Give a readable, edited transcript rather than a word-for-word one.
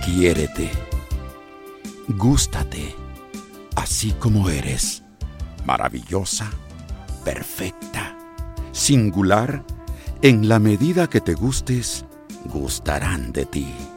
Quiérete. Gústate, así como eres. Maravillosa, perfecta, singular. En la medida que te gustes, gustarán de ti.